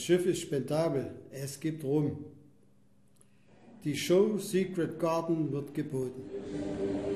Schiff ist spendabel, es gibt Rum. Die Show Secret Garden wird geboten.